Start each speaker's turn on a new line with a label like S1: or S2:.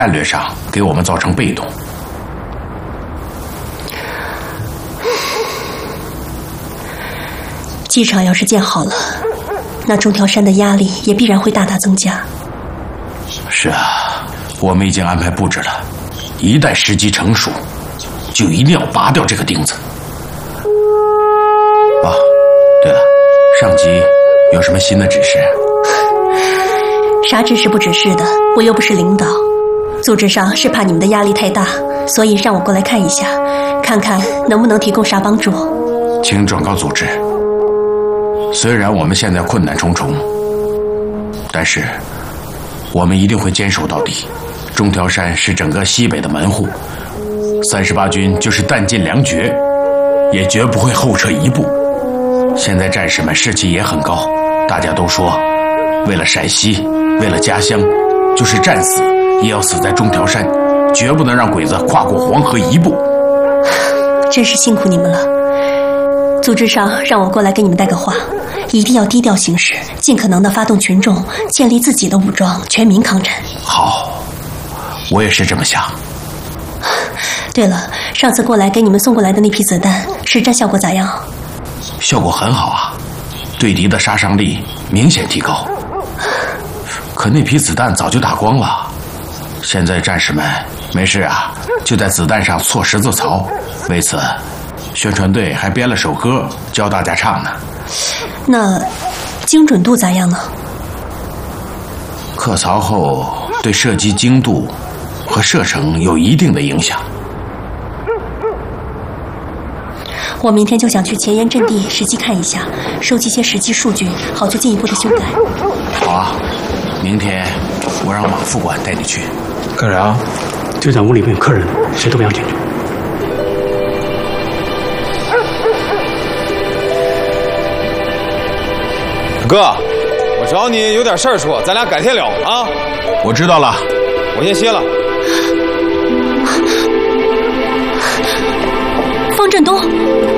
S1: 战略上给我们造成被动。
S2: 机场要是建好了，那中条山的压力也必然会大大增加。
S1: 是啊，我们已经安排布置了，一旦时机成熟，就一定要拔掉这个钉子。哦，对了，上级有什么新的指示？
S2: 啥指示不指示的，我又不是领导。组织上是怕你们的压力太大，所以让我过来看一下，看看能不能提供啥帮助。
S1: 请转告组织，虽然我们现在困难重重，但是我们一定会坚守到底。中条山是整个西北的门户，38军就是弹尽粮绝，也绝不会后撤一步。现在战士们士气也很高，大家都说，为了陕西，为了家乡，就是战死也要死在中条山，绝不能让鬼子跨过黄河一步。
S2: 真是辛苦你们了。组织上让我过来给你们带个话，一定要低调行事，尽可能的发动群众，建立自己的武装，全民抗战。
S1: 好，我也是这么想。
S2: 对了，上次过来给你们送过来的那批子弹，实战效果咋样？
S1: 效果很好啊，对敌的杀伤力明显提高。可那批子弹早就打光了，现在战士们没事啊，就在子弹上错十字槽。为此，宣传队还编了首歌教大家唱呢。
S2: 那精准度咋样呢？
S1: 课槽后对射击精度和射程有一定的影响。
S2: 我明天就想去前沿阵地实际看一下，收集些实际数据，好做进一步的修改。
S1: 好啊，明天我让马副官带你去。
S3: 干啥？队长屋里面有客人，谁都不要进去。
S4: 哥，我找你有点事儿说，咱俩改天聊啊。
S1: 我知道了，
S4: 我先歇了。
S2: 方振东。